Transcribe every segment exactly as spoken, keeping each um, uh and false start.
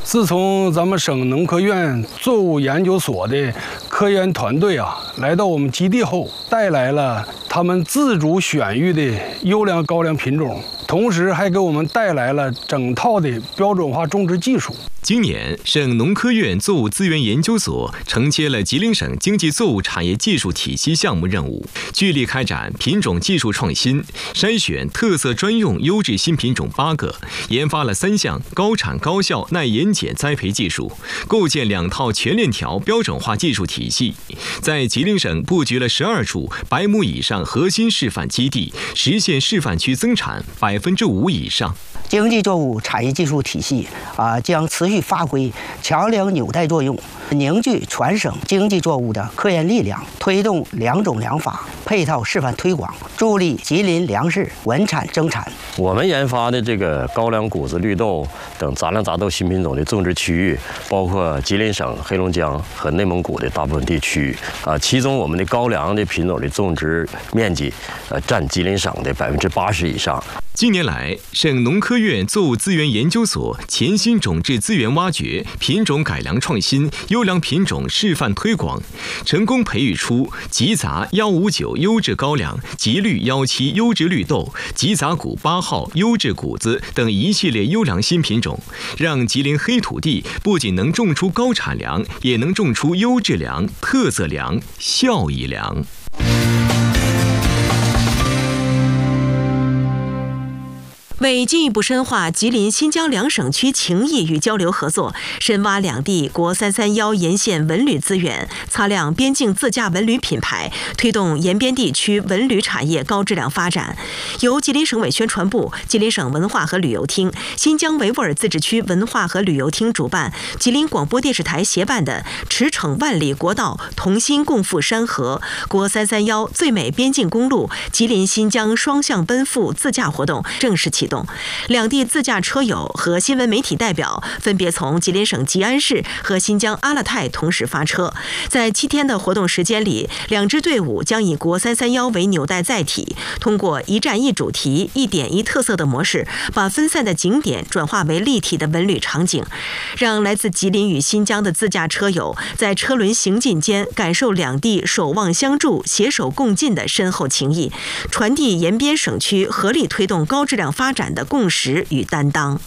自从咱们省农科院作物研究所的科研团队啊来到我们基地后，带来了他们自主选育的优良高粱品种，同时还给我们带来了整套的标准化种植技术。 今年，省农科院作物资源研究所承接了吉林省经济作物产业技术体系项目任务，聚力开展品种技术创新，筛选特色专用优质新品种八个，研发了三项高产高效耐盐碱栽培技术，构建两套全链条标准化技术体系，在吉林省布局了十二处百亩以上核心示范基地，实现示范区增产百分之五以上。 经济作物产业技术体系啊，将持续发挥强梁纽带作用，凝聚全省经济作物的科研力量，推动良种良法配套示范推广，助力吉林粮食稳产增产。 我们研发的这个高粱、谷子、绿豆等杂粮杂豆新品种的种植区域，包括吉林省、黑龙江和内蒙古的大部分地区啊，其中我们的高粱的品种的种植面积，呃，占吉林省的百分之八十以上。 近年来，省农科院作物资源研究所潜心种质资源挖掘、品种改良创新、优良品种示范推广，成功培育出吉杂幺五九优质高粱、吉绿幺七优质绿豆、吉杂谷八号优质谷子等一系列优良新品种，让吉林黑土地不仅能种出高产粮，也能种出优质粮、特色粮、效益粮。 为进一步深化吉林新疆两省区情谊与交流合作，深挖两地国三三幺沿线文旅资源，擦亮边境自驾文旅品牌，推动沿边地区文旅产业高质量发展。由吉林省委宣传部、吉林省文化和旅游厅、新疆维吾尔自治区文化和旅游厅主办，吉林广播电视台协办的驰骋万里国道同心共赴山河国三三幺最美边境公路吉林新疆双向奔赴自驾活动正式启动。两地自驾车友和新闻媒体代表分别从吉林省吉安市和新疆阿勒泰同时发车。在七天的活动时间里，两支队伍将以国三三幺为纽带载体，通过一站一主题、一点一特色的模式，把分散的景点转化为立体的文旅场景，让来自吉林与新疆的自驾车友在车轮行进间感受两地守望相助、携手共进的深厚情谊，传递沿边省区合力推动高质量发展的共识与担当。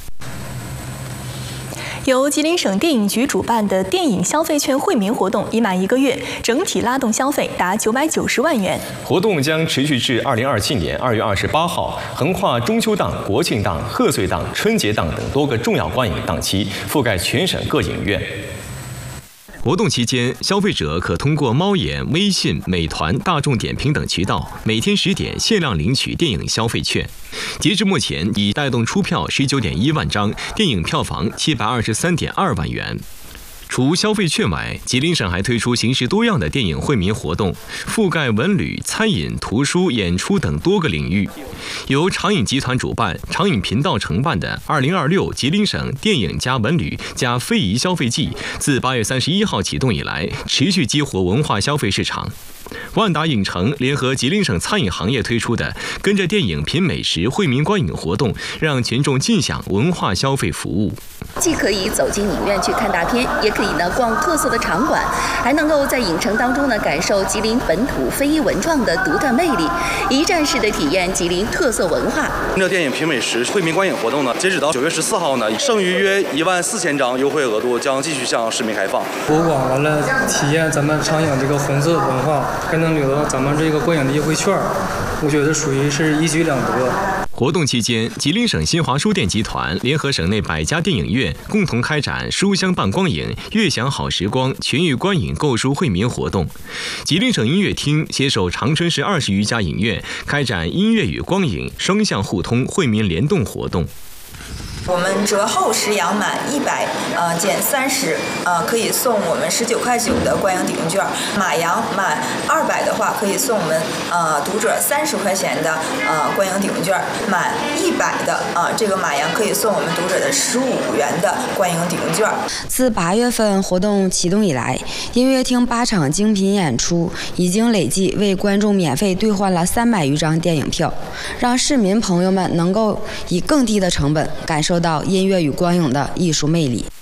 由吉林省电影局主办的电影消费券惠民活动已满一个月，整体拉动消费达九百九十万元。 活动将持续至二零二七年二月二十八号，横跨中秋档、国庆档、贺岁档、春节档等多个重要观影档期，覆盖全省各影院。活动期间，消费者可通过猫眼、微信、美团、大众点评等渠道，每天十点限量领取电影消费券。截至目前，已带动出票十九点一万张，电影票房七百二十三点二万元。除消费券外，吉林省还推出形式多样的电影惠民活动，覆盖文旅、餐饮、图书、演出等多个领域。由长影集团主办、长影频道承办的二零二六吉林省电影加文旅加非遗消费季，自八月三十一号启动以来，持续激活文化消费市场。万达影城联合吉林省餐饮行业推出的“跟着电影品美食”惠民观影活动，让群众尽享文化消费服务。 既可以走进影院去看大片，也可以呢逛特色的场馆，还能够在影城当中呢感受吉林本土非遗文创的独特魅力，一站式的体验吉林特色文化。 跟着电影品美食惠民观影活动呢，截止到九月十四号呢，剩余约一万四千张优惠额度将继续向市民开放。 博物馆完了体验咱们长影这个红色文化，还能领到咱们这个观影的优惠券，我觉得属于是一举两得。 活动期间，吉林省新华书店集团联合省内百家电影院共同开展书香伴光影、悦享好时光全域观影购书惠民活动。吉林省音乐厅携手长春市二十余家影院，开展音乐与光影双向互通惠民联动活动。 我们折后十阳满一百，呃减三十，呃可以送我们十九块九的观影抵用券。马阳满二百的话，可以送我们呃读者三十块钱的呃观影抵用券。满一百的啊、呃，这个马阳可以送我们读者的十五元的观影抵用券。 自八月份活动启动以来，音乐厅八场精品演出已经累计为观众免费兑换了三百余张电影票，让市民朋友们能够以更低的成本感受到音乐与光影的艺术魅力。